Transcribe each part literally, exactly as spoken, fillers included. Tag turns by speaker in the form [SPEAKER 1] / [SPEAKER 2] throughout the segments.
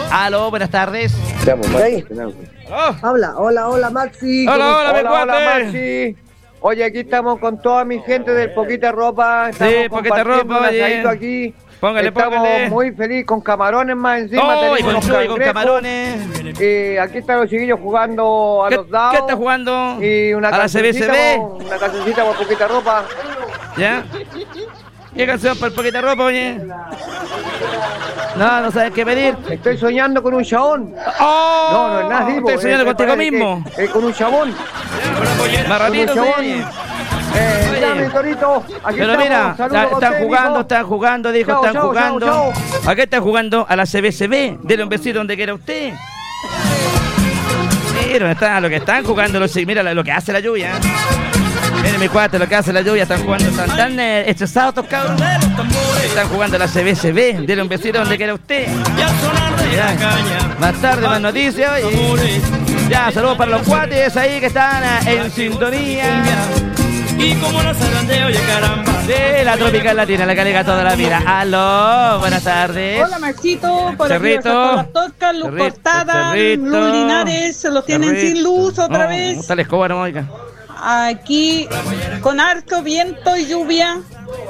[SPEAKER 1] Aló, buenas tardes.
[SPEAKER 2] Hey.
[SPEAKER 1] Oh.
[SPEAKER 2] Habla, hola, hola Maxi.
[SPEAKER 1] Hola, hola, mi
[SPEAKER 3] Hola, hola
[SPEAKER 1] cuate.
[SPEAKER 3] Maxi. Oye, aquí estamos con toda mi gente del Poquita Ropa. Estamos
[SPEAKER 1] Sí, Poquita
[SPEAKER 3] compartiendo
[SPEAKER 1] Ropa,
[SPEAKER 3] un
[SPEAKER 1] oye.
[SPEAKER 3] asadito aquí.
[SPEAKER 1] Póngale,
[SPEAKER 3] Estamos
[SPEAKER 1] póngale.
[SPEAKER 3] muy felices con camarones más encima.
[SPEAKER 1] Oh, y
[SPEAKER 3] tenemos
[SPEAKER 1] con
[SPEAKER 3] unos
[SPEAKER 1] chuy, con
[SPEAKER 3] cangrejos.
[SPEAKER 1] camarones.
[SPEAKER 3] Eh, aquí están los chiquillos jugando a
[SPEAKER 1] ¿Qué,
[SPEAKER 3] los dados.
[SPEAKER 1] ¿Qué está jugando?
[SPEAKER 3] Y una
[SPEAKER 1] ¿A la C B C B?
[SPEAKER 3] cancioncita, po, una cancioncita por Poquita Ropa.
[SPEAKER 1] ¿Ya? ¿Qué canción para el Poquita Ropa, oye? No, no sabes qué pedir.
[SPEAKER 3] Estoy soñando con un chabón.
[SPEAKER 1] ¡Oh!
[SPEAKER 3] No, no es nada así, po.
[SPEAKER 1] Estoy soñando
[SPEAKER 3] Eh,
[SPEAKER 1] contigo
[SPEAKER 3] parece
[SPEAKER 1] mismo.
[SPEAKER 3] que- eh, con un chabón.
[SPEAKER 1] Más ratito,
[SPEAKER 3] Con un chabón.
[SPEAKER 1] sí.
[SPEAKER 3] Eh,
[SPEAKER 1] Oye.
[SPEAKER 3] dame, Torito. Aquí
[SPEAKER 1] Pero
[SPEAKER 3] estamos.
[SPEAKER 1] mira,
[SPEAKER 3] Saludos
[SPEAKER 1] ya
[SPEAKER 3] a
[SPEAKER 1] están
[SPEAKER 3] usted,
[SPEAKER 1] jugando,
[SPEAKER 3] mijo.
[SPEAKER 1] están jugando, dijo,
[SPEAKER 3] Chao,
[SPEAKER 1] están
[SPEAKER 3] chao,
[SPEAKER 1] jugando.
[SPEAKER 3] chao,
[SPEAKER 1] ¿A qué están jugando? A la C B C B. Dele un besito donde quiera usted. Mira, está lo que están jugando los mira lo que hace la lluvia. Miren mi cuate, lo que hace la lluvia, están jugando, están tan eh, estresados estos cabros. Están jugando a la C B C B. Dele un besito donde quiera usted. Ya. Más tarde, más noticias. Oye. Ya, saludos para los cuates ahí que están eh, en sintonía.
[SPEAKER 4] Y como no saben de oye caramba.
[SPEAKER 1] De la Tropical Latina, la que alega toda la vida. Aló, buenas tardes.
[SPEAKER 5] Hola Maxito, por
[SPEAKER 1] Cerrito.
[SPEAKER 5] aquí las Toscas, Luz
[SPEAKER 1] Cerrito,
[SPEAKER 5] Cortada,
[SPEAKER 1] Cerrito.
[SPEAKER 5] Luz Linares, se los tienen
[SPEAKER 1] Cerrito.
[SPEAKER 5] sin luz otra
[SPEAKER 1] No,
[SPEAKER 5] vez.
[SPEAKER 1] ¿cómo está la escoba, no, oiga?
[SPEAKER 5] Aquí con harto viento y lluvia.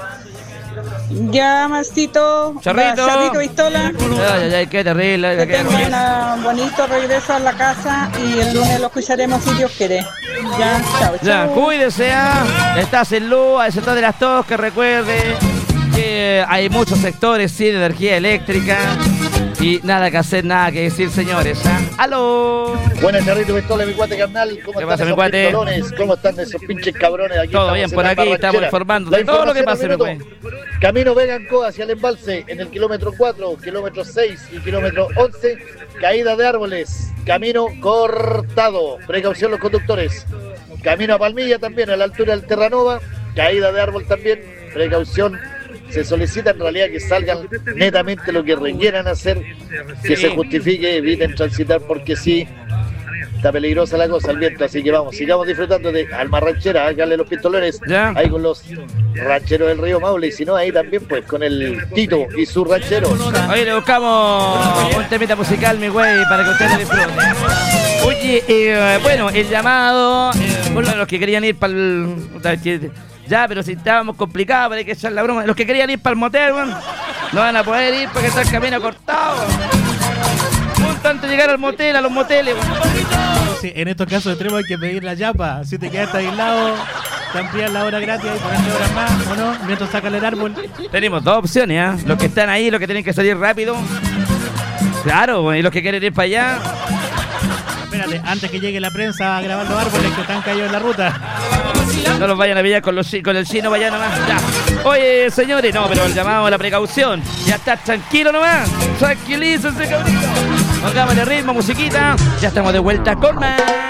[SPEAKER 5] Ya, Maxito,
[SPEAKER 1] Cerrito.
[SPEAKER 5] va, Cerrito Pistola.
[SPEAKER 1] Ay, ay, ay, qué terrible.
[SPEAKER 5] Que
[SPEAKER 1] oiga, qué-
[SPEAKER 5] tengan un bonito regreso a la casa y el lunes lo escucharemos si Dios quiere. Ya, chao,
[SPEAKER 1] Ya,
[SPEAKER 5] chao.
[SPEAKER 1] cuídese, ¿ah? Estás en luz, al sector de las Toscas, recuerde que hay muchos sectores sin energía eléctrica y nada que hacer, nada que decir, señores. ¿ah? ¡Aló!
[SPEAKER 6] Buenas, Cerrito Pistola, mi cuate carnal. ¿Cómo
[SPEAKER 1] ¿Qué
[SPEAKER 6] están
[SPEAKER 1] pasa, mi
[SPEAKER 6] esos
[SPEAKER 1] cuate?
[SPEAKER 6] pistolones? ¿Cómo están esos pinches cabrones? Aquí
[SPEAKER 1] Todo
[SPEAKER 6] estamos
[SPEAKER 1] bien
[SPEAKER 6] en
[SPEAKER 1] por
[SPEAKER 6] la
[SPEAKER 1] aquí, estamos
[SPEAKER 6] barranchera.
[SPEAKER 1] informando
[SPEAKER 6] La
[SPEAKER 1] de todo lo que pase,
[SPEAKER 6] información
[SPEAKER 1] mi
[SPEAKER 6] al minuto. Camino Veganco hacia el embalse en el kilómetro cuatro, kilómetro seis y kilómetro once. Caída de árboles, camino cortado. Precaución los conductores. Camino a Palmilla también, a la altura del Terranova. Caída de árbol también. Precaución. Se solicita en realidad que salgan netamente lo que requieran hacer, que
[SPEAKER 1] Sí.
[SPEAKER 6] se justifique, eviten transitar porque sí, está peligrosa la cosa, el viento, así que vamos, sigamos disfrutando de Alma Ranchera, háganle los pistoleros,
[SPEAKER 1] Ya.
[SPEAKER 6] ahí con los rancheros del río Maule, y si no, ahí también pues con el Tito y sus rancheros.
[SPEAKER 1] Hoy le buscamos un temita musical, mi güey, para que ustedes lo disfruten. Oye, eh, bueno, el llamado, eh, uno de los que querían ir para el... Ya, pero si estábamos complicados, para que echar la broma. Los que querían ir para el motel, weón, no van a poder ir porque está el camino cortado. Un tanto llegar al motel, a los moteles, weón.
[SPEAKER 7] Sí, en estos casos extremos hay que pedir la yapa. Si te quedaste aislado, te amplían la hora gratis y ponerte horas más, ¿o no? Mientras sacan el árbol.
[SPEAKER 1] Tenemos dos opciones, ¿ah? Los que están ahí, los que tienen que salir rápido. Claro, weón, y los que quieren ir para allá.
[SPEAKER 7] Espérate, antes que llegue la prensa a grabar los árboles que están caídos en la ruta.
[SPEAKER 1] No los vayan a pillar con, los, con el chino, vayan nomás. Ya. Oye, señores, no, pero el llamado a la precaución. Ya está tranquilo nomás. Tranquilícense, cabrito. Pongámosle ritmo, musiquita. Ya estamos de vuelta con más.